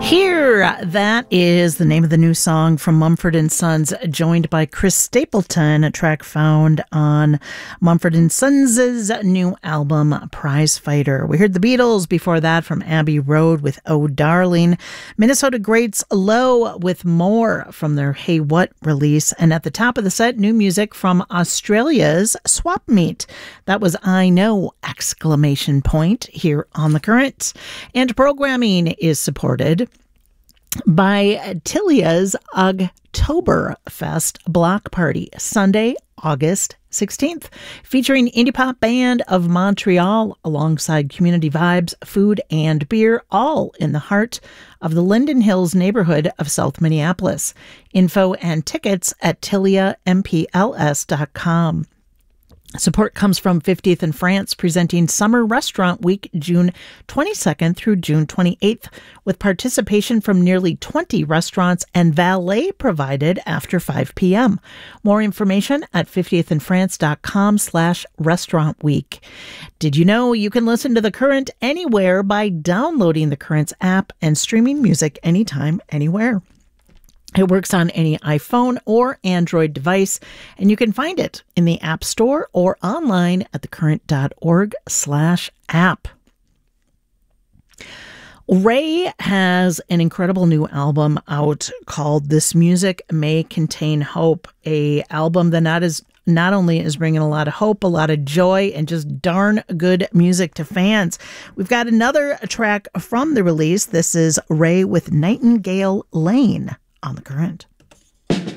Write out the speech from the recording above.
Here, that is the name of the new song from Mumford & Sons, joined by Chris Stapleton, a track found on Mumford & Sons' new album, Prize Fighter. We heard the Beatles before that from Abbey Road with Oh Darling. Minnesota greats Low with More from their Hey What release. And at the top of the set, new music from Australia's Swap Meet. That was I Know! Exclamation point here on The Current. And programming is supported by Tilia's Oktoberfest Block Party, Sunday, August 16th, featuring Indie Pop Band of Montreal alongside community vibes, food, and beer, all in the heart of the Linden Hills neighborhood of South Minneapolis. Info and tickets at tiliampls.com. Support comes from 50th and France, presenting Summer Restaurant Week, June 22nd through June 28th, with participation from nearly 20 restaurants and valet provided after 5 p.m. More information at 50thandfrance.com/restaurant week. Did you know you can listen to The Current anywhere by downloading The Current's app and streaming music anytime, anywhere? It works on any iPhone or Android device, and you can find it in the App Store or online at thecurrent.org/app. Ray has an incredible new album out called This Music May Contain Hope, a album that not only is bringing a lot of hope, a lot of joy, and just darn good music to fans. We've got another track from the release. This is Ray with Nightingale Lane on The Current.